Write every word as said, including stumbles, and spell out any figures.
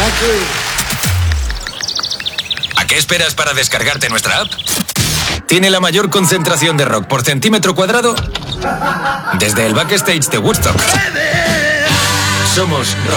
¿A qué esperas para descargarte nuestra app? Tiene la mayor concentración de rock por centímetro cuadrado desde el backstage de Woodstock. Somos